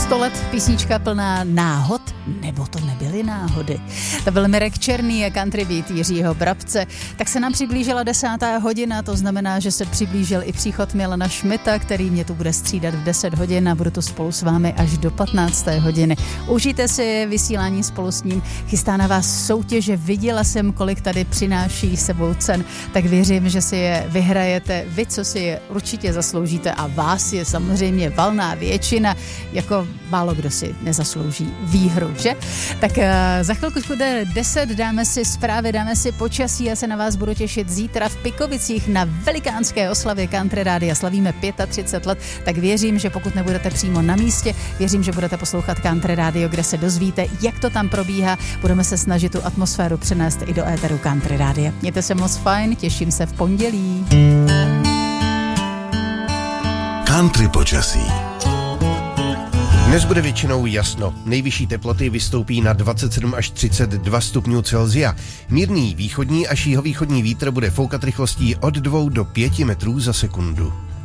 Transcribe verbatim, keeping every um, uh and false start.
sto let písnička plná náhod, nebo to nebyly náhody. To byl Mirek Černý a country beat Jiřího Brabce. Tak se nám přiblížila desátá hodina, to znamená, že se přiblížil i příchod Milana Šmita, který mě tu bude střídat v deset hodin a budu tu spolu s vámi až do patnácté hodiny. Užijte si vysílání spolu s ním, chystá na vás soutěže, viděla jsem, kolik tady přináší sebou cen, tak věřím, že si je vyhrajete vy, co si je určitě zasloužíte a vás je samozřejmě valná většina, jako málo kdo si nezaslouží výhru, že? Tak uh, za chvilku bude deset, dáme si zprávy, dáme si počasí, já se na vás budu těšit zítra v Pikovicích na velikánské oslavě Country Rádia, slavíme třicet pět let, tak věřím, že pokud nebudete přímo na místě, věřím, že budete poslouchat Country Radio, kde se dozvíte, jak to tam probíhá, budeme se snažit tu atmosféru přenést i do éteru Country Rádia. Mějte se moc fajn, těším se v pondělí. Country počasí. Dnes bude většinou jasno. Nejvyšší teploty vystoupí na dvacet sedm až třicet dva stupňů Celsia. Mírný východní až jihovýchodní vítr bude foukat rychlostí od dvou do pěti metrů za sekundu.